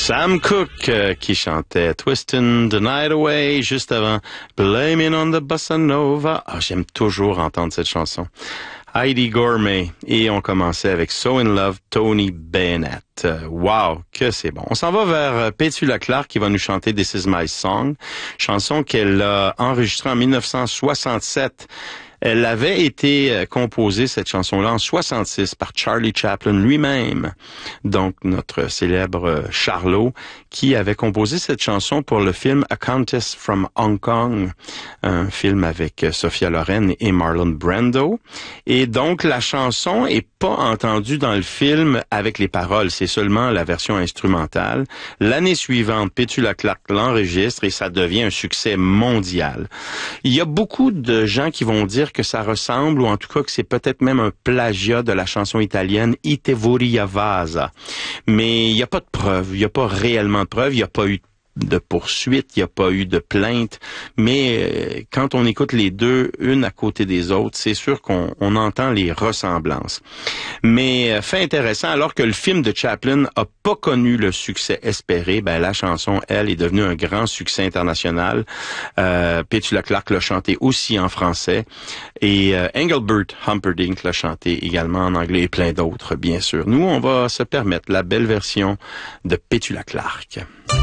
Sam Cooke qui chantait Twistin' the Night Away juste avant Blaming on the Bossa Nova. Ah, j'aime toujours entendre cette chanson. Heidi Gourmet. Et on commençait avec So in Love, Tony Bennett. Wow, que c'est bon. On s'en va vers Petula Clark qui va nous chanter This Is My Song, chanson qu'elle a enregistrée en 1967. Elle avait été composée, cette chanson-là, en 66 par Charlie Chaplin lui-même. Donc, notre célèbre Charlot, qui avait composé cette chanson pour le film A Countess from Hong Kong, un film avec Sophia Loren et Marlon Brando. Et donc, la chanson est pas entendue dans le film avec les paroles, c'est seulement la version instrumentale. L'année suivante, Petula Clark l'enregistre et ça devient un succès mondial. Il y a beaucoup de gens qui vont dire que ça ressemble, ou en tout cas que c'est peut-être même un plagiat de la chanson italienne Ite Voria Vasa. Mais il n'y a pas de preuve, il n'y a pas réellement de preuve, il n'y a pas eu de poursuite, il n'y a pas eu de plainte, mais quand on écoute les deux, une à côté des autres, c'est sûr qu'on entend les ressemblances. Mais fait intéressant, alors que le film de Chaplin a pas connu le succès espéré, ben la chanson, elle, est devenue un grand succès international. Petula Clark l'a chanté aussi en français, et Engelbert Humperdinck l'a chanté également en anglais, et plein d'autres, bien sûr. Nous, on va se permettre la belle version de Petula Clark.